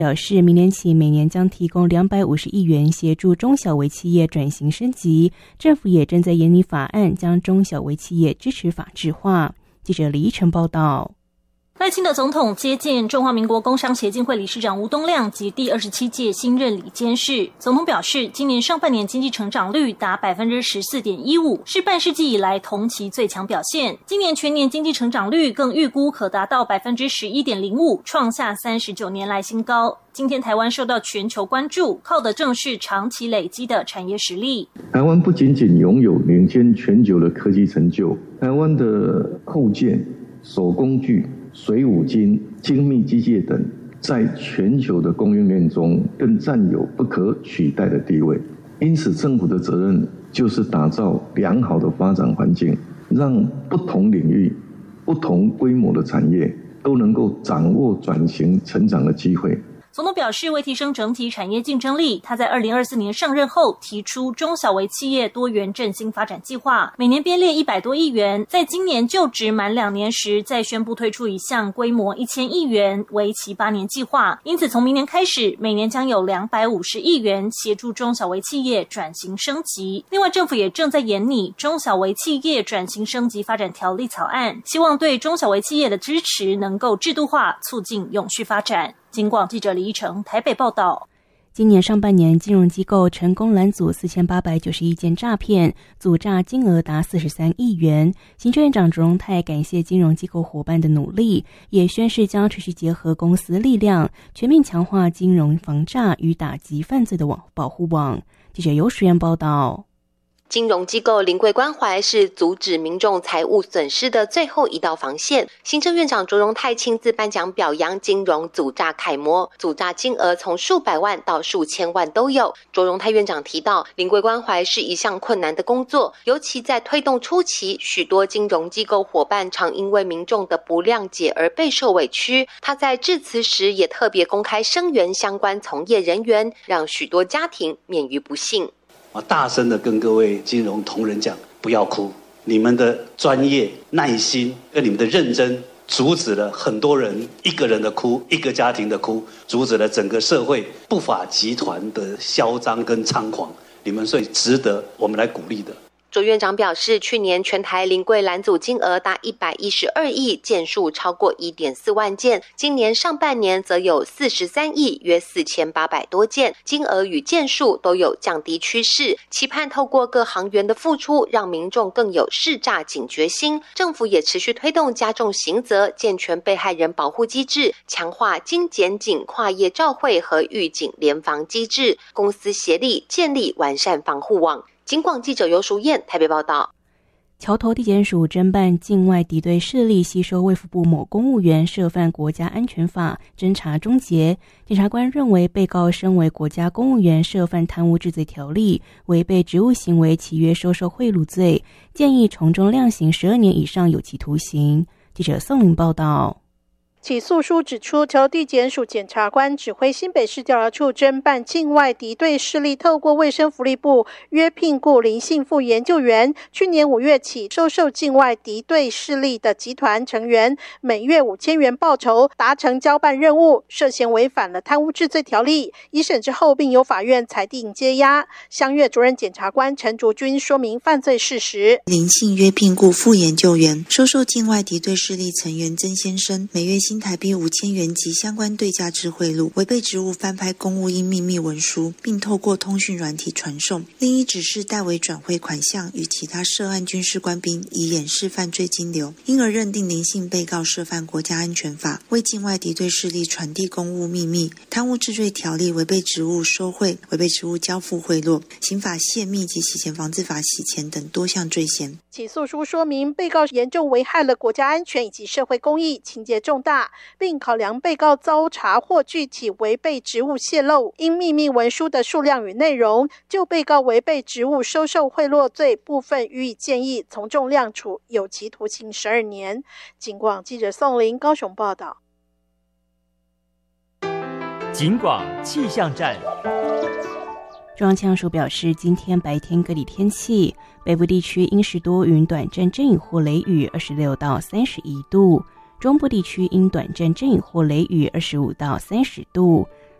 表示，明年起每年将提供250亿元协助中小微企业转型升级。政府也正在研拟法案，将中小微企业支持法制化。记者李依晨报道。 赖清德总统接见中华民国工商协进会理事长吴东亮及第27届新任理监事。总统表示，今年上半年经济成长率达 14.15%， 是半世纪以来同期最强表现。今年全年经济成长率更预估可达到 11.05%， 创下39年来新高。今天台湾受到全球关注，靠的正是长期累积的产业实力。 台湾不仅仅拥有领先全球的科技成就，台湾的扣件、手工具、水五金、精密机械等，在全球的供应链中更占有不可取代的地位。因此，政府的责任就是打造良好的发展环境，让不同领域、不同规模的产业都能够掌握转型成长的机会。 总统表示，为提升整体产业竞争力，他在2024年上任后提出中小微企业多元振兴发展计划，每年编列100多亿元，在今年就职满2年时再宣布推出一项规模1000亿元为期8年计划。因此从明年开始，每年将有250亿元协助中小微企业转型升级。另外，政府也正在研拟中小微企业转型升级发展条例草案，希望对中小微企业的支持能够制度化，促进永续发展。警广记者李依晨台北报道。 今年上半年，金融机构成功拦阻4891件诈骗，阻诈金额达43亿元。行政院长卓荣泰感谢金融机构伙伴的努力，也宣示将持续结合公司力量，全面强化金融防诈与打击犯罪的保护网。记者尤淑燕报道。 金融机构临柜关怀是阻止民众财务损失的最后一道防线。行政院长卓荣泰亲自颁奖表扬金融阻诈楷模，阻诈金额从数百万到数千万都有。卓荣泰院长提到，临柜关怀是一项困难的工作，尤其在推动初期，许多金融机构伙伴常因为民众的不谅解而备受委屈。他在致辞时也特别公开声援相关从业人员，让许多家庭免于不幸。 我大声的跟各位金融同仁讲，不要哭，你们的专业、耐心跟你们的认真，阻止了很多人一个人的哭，一个家庭的哭，阻止了整个社会不法集团的嚣张跟猖狂，你们所以值得我们来鼓励的。 卓院长表示，去年全台临柜拦阻金额达112亿，件数超过 1.4 万件，今年上半年则有43亿，约4800多件，金额与件数都有降低趋势，期盼透过各行员的付出，让民众更有识诈警觉心。政府也持续推动加重刑责，健全被害人保护机制，强化经检警跨业照会和预警联防机制，公私协力建立完善防护网。警广记者尤淑燕台北报道。 桥头地检署侦办境外敌对势力吸收卫福部某公务员涉犯国家安全法，侦查终结。检察官认为，被告身为国家公务员涉犯贪污治罪条例，违背职务行为契约收受贿赂罪，建议从重量刑12年以上有期徒刑。记者宋玲报道。 起诉书指出，桥头地检署检察官指挥新北市调查处侦办境外敌对势力透过卫生福利部约聘雇林姓副研究员，去年5月起收受境外敌对势力的集团成员每月5000元报酬，达成交办任务，涉嫌违反了贪污治罪条例。一审之后，并由法院裁定接押。襄岳主任检察官陈竹君说明犯罪事实： 林姓约聘雇副研究员，收受境外敌对势力成员曾先生每月新台币5000元及相关对价之贿赂，违背职务翻拍公务应秘密文书，并透过通讯软体传送。另一指示代为转汇款项与其他涉案军事官兵，以掩饰犯罪金流，因而认定林姓被告涉犯国家安全法，为境外敌对势力传递公务秘密、贪污治罪条例、违背职务收贿、违背职务交付贿赂、刑法泄密及洗钱防治法洗钱等多项罪嫌。 起诉书说明，被告严重危害了国家安全以及社会公益，情节重大，并考量被告遭查获具体违背职务泄露因秘密文书的数量与内容，就被告违背职务收受贿赂罪部分予以建议从重量处有期徒刑12年。警广记者宋玲高雄报道。 警广气象站。 中央气象署表示，今天白天各地天气，北部地区阴时多云，短阵阵雨或雷雨，26到31度；中部地区因短阵阵雨或雷雨，25到30度；